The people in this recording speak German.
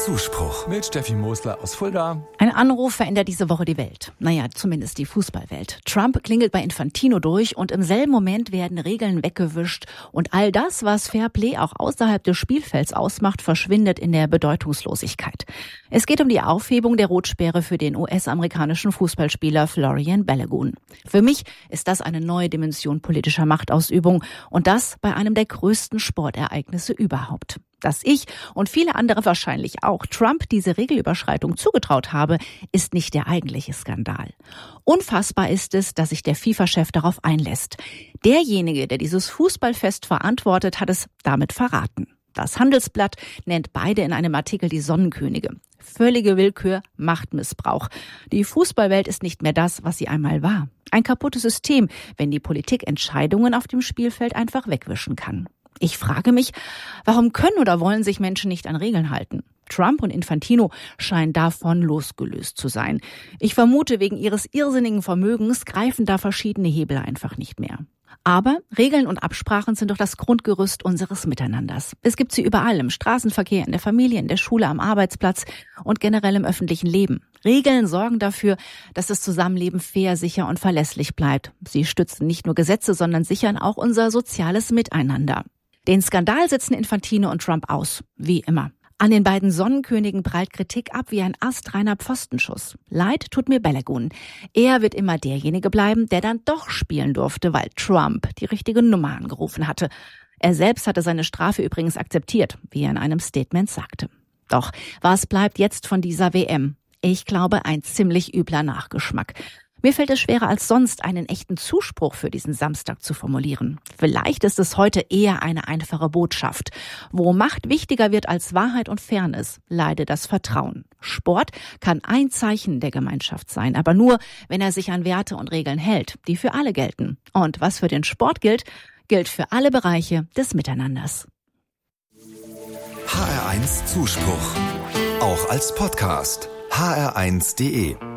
Zuspruch mit Steffi Mosler aus Fulda. Ein Anruf verändert diese Woche die Welt. Naja, zumindest die Fußballwelt. Trump klingelt bei Infantino durch und im selben Moment werden Regeln weggewischt und all das, was Fairplay auch außerhalb des Spielfelds ausmacht, verschwindet in der Bedeutungslosigkeit. Es geht um die Aufhebung der Rotsperre für den US-amerikanischen Fußballspieler Florian Balogun. Für mich ist das eine neue Dimension politischer Machtausübung und das bei einem der größten Sportereignisse überhaupt. Dass ich und viele andere wahrscheinlich auch Trump diese Regelüberschreitung zugetraut habe, ist nicht der eigentliche Skandal. Unfassbar ist es, dass sich der FIFA-Chef darauf einlässt. Derjenige, der dieses Fußballfest verantwortet, hat es damit verraten. Das Handelsblatt nennt beide in einem Artikel die Sonnenkönige. Völlige Willkür, Machtmissbrauch. Die Fußballwelt ist nicht mehr das, was sie einmal war. Ein kaputtes System, wenn die Politik Entscheidungen auf dem Spielfeld einfach wegwischen kann. Ich frage mich, warum können oder wollen sich Menschen nicht an Regeln halten? Trump und Infantino scheinen davon losgelöst zu sein. Ich vermute, wegen ihres irrsinnigen Vermögens greifen da verschiedene Hebel einfach nicht mehr. Aber Regeln und Absprachen sind doch das Grundgerüst unseres Miteinanders. Es gibt sie überall, im Straßenverkehr, in der Familie, in der Schule, am Arbeitsplatz und generell im öffentlichen Leben. Regeln sorgen dafür, dass das Zusammenleben fair, sicher und verlässlich bleibt. Sie stützen nicht nur Gesetze, sondern sichern auch unser soziales Miteinander. Den Skandal sitzen Infantino und Trump aus, wie immer. An den beiden Sonnenkönigen prallt Kritik ab wie ein astreiner Pfostenschuss. Leid tut mir Balogun. Er wird immer derjenige bleiben, der dann doch spielen durfte, weil Trump die richtige Nummer angerufen hatte. Er selbst hatte seine Strafe übrigens akzeptiert, wie er in einem Statement sagte. Doch was bleibt jetzt von dieser WM? Ich glaube, ein ziemlich übler Nachgeschmack. Mir fällt es schwerer als sonst, einen echten Zuspruch für diesen Samstag zu formulieren. Vielleicht ist es heute eher eine einfache Botschaft. Wo Macht wichtiger wird als Wahrheit und Fairness, leidet das Vertrauen. Sport kann ein Zeichen der Gemeinschaft sein, aber nur, wenn er sich an Werte und Regeln hält, die für alle gelten. Und was für den Sport gilt, gilt für alle Bereiche des Miteinanders. HR1 Zuspruch. Auch als Podcast. hr1.de